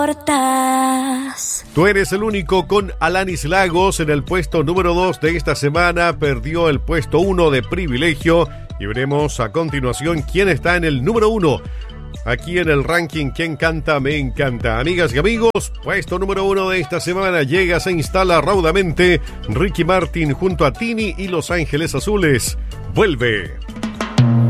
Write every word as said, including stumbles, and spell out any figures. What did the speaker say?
Tú eres el único con Alanis Lagos en el puesto número dos de esta semana. Perdió el puesto uno de Privilegio. Y veremos a continuación quién está en el número uno. Aquí en el ranking, ¿quién canta? Me encanta. Amigas y amigos, puesto número uno de esta semana llega, se instala raudamente Ricky Martin junto a Tini y Los Ángeles Azules. Vuelve.